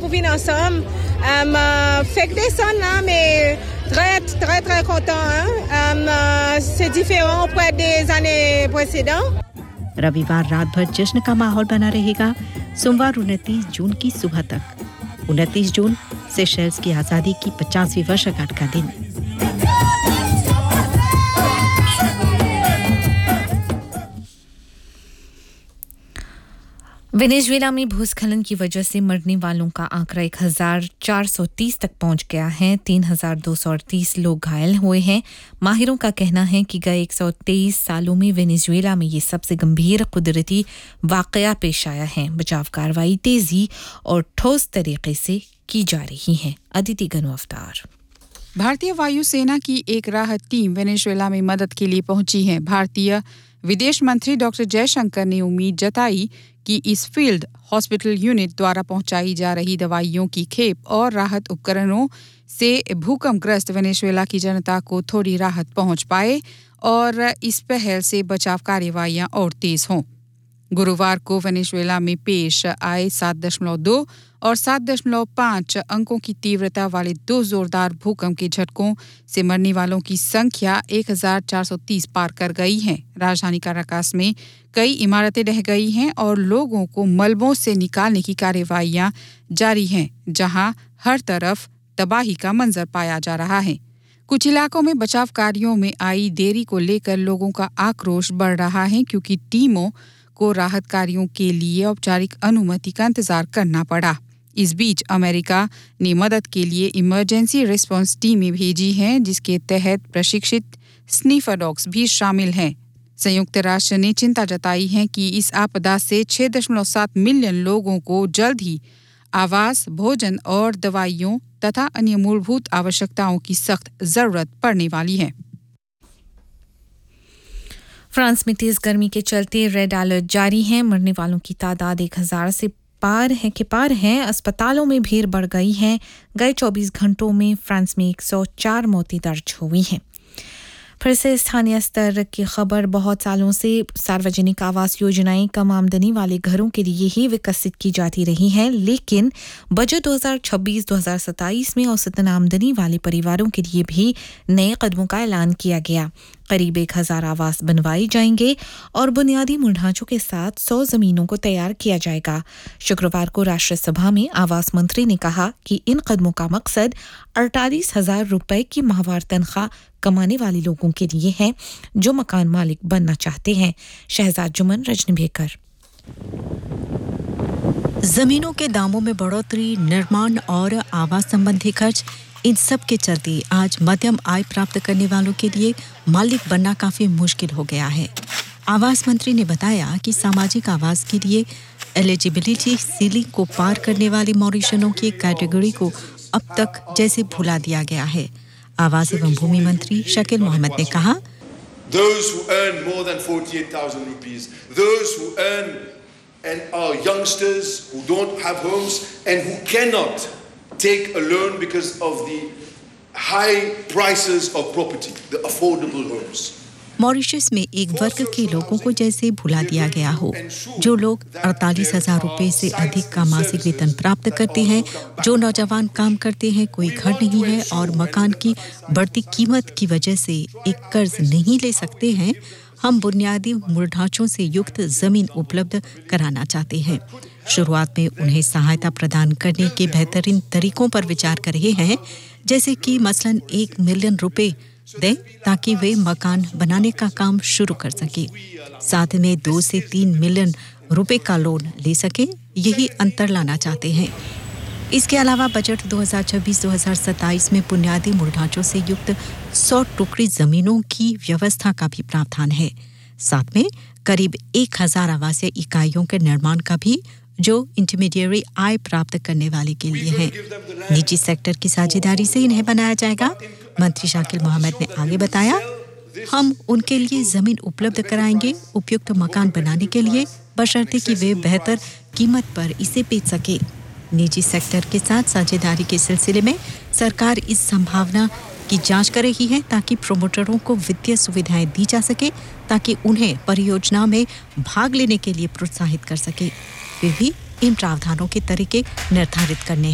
pour vivre ensemble. Fait que descendre là, mais très content. C'est différent auprès des années précédentes. रविवार रात भर जश्न का माहौल बना रहेगा. सोमवार 29 जून की सुबह तक. 29 जून सेशेल्स की आजादी की 50वीं वर्षगांठ का दिन. वेनेजुएला में भूस्खलन की वजह से मरने वालों का आंकड़ा 1430 तक पहुंच गया है. 3238 लोग घायल हुए हैं. माहिरों का कहना है कि गए 123 सालों में वेनेजुएला में ये सबसे गंभीर कुदरती वाकया पेश आया है. बचाव कार्रवाई तेजी और ठोस तरीके से की जा रही है. अदिति गनु अवतार. भारतीय वायुसेना की एक राहत टीम वेनेजुएला में मदद के लिए पहुंची है. भारतीय विदेश मंत्री डॉक्टर जयशंकर ने उम्मीद जताई कि इस फील्ड हॉस्पिटल यूनिट द्वारा पहुंचाई जा रही दवाइयों की खेप और राहत उपकरणों से भूकंपग्रस्त वेनेजुएला की जनता को थोड़ी राहत पहुंच पाए और इस पहल से बचाव कार्यवाहियां और तेज हों. गुरुवार को वेनेजुएला में पेश आए 7.2 और 7.5 अंकों की तीव्रता वाले 2 जोरदार भूकंप के झटकों से मरने वालों की संख्या 1430 पार कर गई है. राजधानी काराकास में कई इमारतें ढह गई हैं और लोगों को मलबों से निकालने की कार्यवाहियां जारी हैं, जहां हर तरफ तबाही का मंजर पाया जा रहा है. कुछ इलाकों में बचाव कार्यों में आई देरी को लेकर लोगों का आक्रोश बढ़ रहा है, क्योंकि टीमों को राहत कार्यों के लिए औपचारिक अनुमति का इंतजार करना पड़ा. इस बीच अमेरिका ने मदद के लिए इमरजेंसी रिस्पांस टीमें भेजी हैं, जिसके तहत प्रशिक्षित स्नीफर डॉग्स भी शामिल हैं. संयुक्त राष्ट्र ने चिंता जताई है कि इस आपदा से 6.7 मिलियन लोगों को जल्द ही आवास, भोजन और दवाइयों तथा अन्य मूलभूत आवश्यकताओं की सख्त जरूरत पड़ने वाली है. फ्रांस में तेज गर्मी के चलते रेड अलर्ट जारी है. मरने वालों की तादाद 1000 से पार है. अस्पतालों में भीड़ बढ़ गई है. गए 24 घंटों में फ्रांस में 104 मौतें दर्ज हुई हैं. फिर से स्थानीय स्तर की खबर. बहुत सालों से सार्वजनिक आवास योजनाएं कम आमदनी वाले घरों के लिए ही विकसित की जाती रही हैं, लेकिन बजट 2026-2027 में औसतन आमदनी वाले परिवारों के लिए भी नए कदमों का ऐलान किया गया. करीब 1000 आवास बनवाए जाएंगे और बुनियादी मूल ढांचों के साथ 100 जमीनों को तैयार किया जाएगा. शुक्रवार को राष्ट्रीय सभा में आवास मंत्री ने कहा कि इन कदमों का मकसद 48,000 रुपए की माहवार तनख्वाह कमाने वाले लोगों के लिए है जो मकान मालिक बनना चाहते हैं. शहजाद जुमन, रजनी बेकर. जमीनों के दामों में बढ़ोतरी, निर्माण और आवास संबंधी खर्च, इन सब के चलते आज मध्यम आय प्राप्त करने वालों के लिए मालिक बनना काफी मुश्किल हो गया है. आवास मंत्री ने बताया कि सामाजिक आवास के लिए एलिजिबिलिटी सीलिंग को पार करने वाले मॉरिशनों की कैटेगरी को अब तक जैसे भुला दिया गया है. आवास एवं भूमि मंत्री शकील मोहम्मद ने कहा, Those who earn more than 48,000 rupees, those who earn and are youngsters who don't have homes and who cannot take a loan because of the high prices of property, the affordable homes. Mauritius में एक वर्ग के लोगों को जैसे भुला दिया गया हो, जो लोग 48,000 रुपए से अधिक का मासिक वेतन प्राप्त करते हैं, जो नौजवान काम करते हैं, कोई घर नहीं है और मकान की बढ़ती कीमत की वजह से एक कर्ज नहीं ले सकते हैं. हम बुनियादी मूल ढांचों से युक्त जमीन उपलब्ध कराना चाहते हैं. शुरुआत में उन्हें सहायता प्रदान करने के बेहतरीन तरीकों पर विचार कर रहे हैं, जैसे कि मसलन 1 मिलियन रुपए दें ताकि वे मकान बनाने का काम शुरू कर सके. साथ में 2 से 3 मिलियन रुपए का लोन ले सके. यही अंतर लाना चाहते हैं. इसके अलावा बजट 2026-2027 में बुनियादी मूल ढांचों से युक्त 100 टुकड़ी जमीनों की व्यवस्था का भी प्रावधान है. साथ में करीब 1000 आवासीय इकाइयों के निर्माण का भी, जो इंटरमीडिएरी आय प्राप्त करने वाले के लिए है. निजी सेक्टर की साझेदारी से इन्हें बनाया जाएगा. मंत्री शाकिल मोहम्मद ने आगे बताया, हम उनके लिए जमीन उपलब्ध कराएंगे उपयुक्त मकान बनाने के लिए, बशर्ते कि वे बेहतर कीमत पर इसे बेच सके. निजी सेक्टर के साथ साझेदारी के सिलसिले में सरकार इस संभावना की जांच कर रही है ताकि प्रोमोटरों को वित्तीय सुविधाएं दी जा सके, ताकि उन्हें परियोजना में भाग लेने के लिए प्रोत्साहित कर सके. फिर भी इन प्रावधानों के तरीके निर्धारित करने